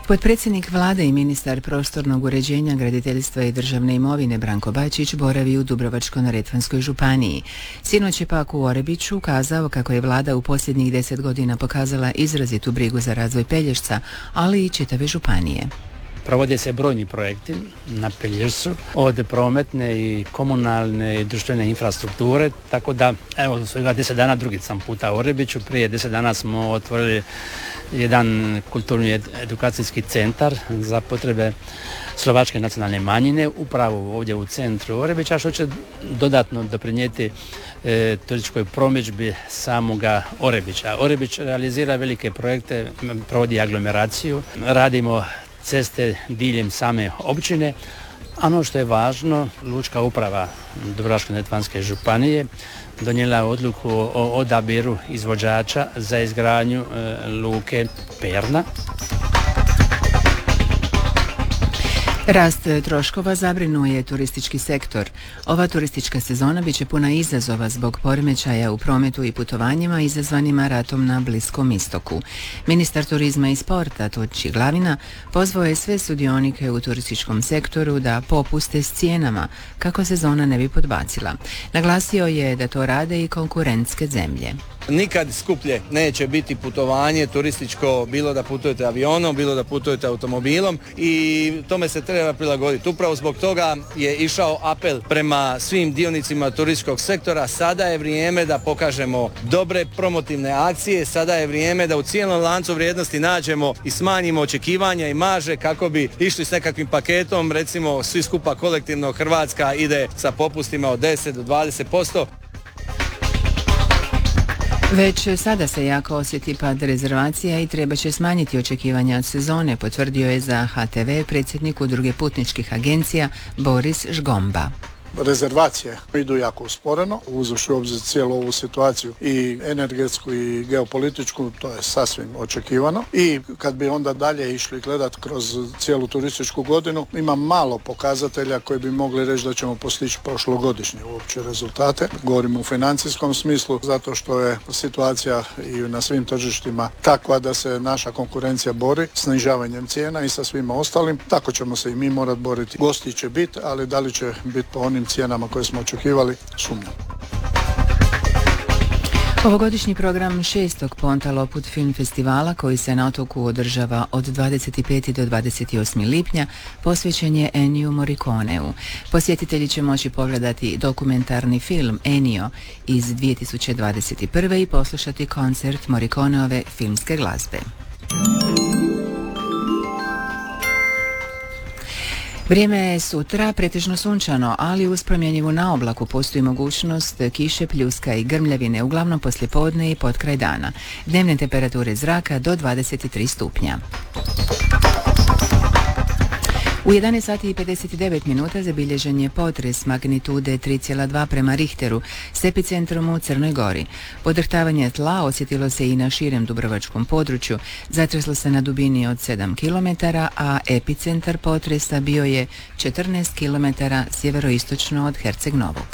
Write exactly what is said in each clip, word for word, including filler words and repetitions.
Potpredsjednik vlade i ministar prostornog uređenja, graditeljstva i državne imovine Branko Bačić boravi u Dubrovačko-neretvanskoj županiji. Sinoć je pak u Orebiću kazao kako je vlada u posljednjih deset godina pokazala izrazitu brigu za razvoj Pelješca, ali i čitave županije. Provode se brojni projekti na Pelješcu, od prometne i komunalne i društvene infrastrukture, tako da evo svega deset dana drugi sam puta u Orebiću. Prije deset dana smo otvorili jedan kulturni edukacijski centar za potrebe slovačke nacionalne manjine upravo ovdje u centru Orebića, što će dodatno doprinijeti e, turističkoj promidžbi samoga Orebića. Orebić realizira velike projekte, provodi aglomeraciju, radimo ceste diljem same općine. Ono što je važno, lučka uprava Dubrovačko-neretvanske županije donijela odluku o odabiru izvođača za izgradnju e, luke Perna. Rast troškova zabrinuo je turistički sektor. Ova turistička sezona bit će puna izazova zbog poremećaja u prometu i putovanjima izazvanima ratom na Bliskom istoku. Ministar turizma i sporta Tonči Glavina pozvao je sve sudionike u turističkom sektoru da popuste s cijenama kako sezona ne bi podbacila. Naglasio je da to rade i konkurentske zemlje. Nikad skuplje neće biti putovanje turističko, bilo da putujete avionom, bilo da putujete automobilom, i tome se treba prilagoditi. Upravo zbog toga je išao apel prema svim dionicima turističkog sektora. Sada je vrijeme da pokažemo dobre promotivne akcije, sada je vrijeme da u cijelom lancu vrijednosti nađemo i smanjimo očekivanja i marže kako bi išli s nekakvim paketom, recimo svi skupa kolektivno Hrvatska ide sa popustima od deset do dvadeset posto. Već sada se jako osjeti pad rezervacija i treba će smanjiti očekivanja od sezone, potvrdio je za H T V predsjednik Udruge putničkih agencija Boris Žgomba. Rezervacije idu jako usporeno, uzevši u obzir cijelu ovu situaciju i energetsku i geopolitičku, to je sasvim očekivano. I kad bi onda dalje išli gledati kroz cijelu turističku godinu, ima malo pokazatelja koji bi mogli reći da ćemo postići prošlogodišnje uopće rezultate. Govorimo u financijskom smislu, zato što je situacija i na svim tržištima takva da se naša konkurencija bori snižavanjem cijena i sa svima ostalim. Tako ćemo se i mi morati boriti. Gosti će biti, ali da li će biti po onim cijenama koje smo očekivali, sumnjam. Ovogodišnji program šestog Ponta Lopud film festivala, koji se na otoku održava od dvadeset petog do dvadeset osmog lipnja, posvećen je Enniju Morriconeu. Posjetitelji će moći pogledati dokumentarni film Ennio iz dvije tisuće dvadeset prve i poslušati koncert Morriconeove filmske glazbe. Vrijeme je sutra pretežno sunčano, ali uz promjenjivu naoblaku postoji mogućnost kiše, pljuska i grmljavine, uglavnom poslijepodne i potkraj dana. Dnevne temperature zraka do dvadeset tri stupnja. U jedanaest sati i pedeset devet minuta zabilježen je potres magnitude tri zarez dva prema Richteru s epicentrom u Crnoj Gori. Podrhtavanje tla osjetilo se i na širem dubrovačkom području. Zatreslo se na dubini od sedam kilometara, a epicentar potresa bio je četrnaest kilometara sjeveroistočno od Herceg Novog.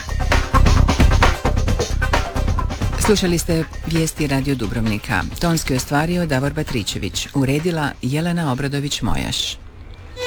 Slušali ste vijesti Radio Dubrovnika. Tonski ostvario Davor Batričević, uredila Jelena Obradović-Mojaš.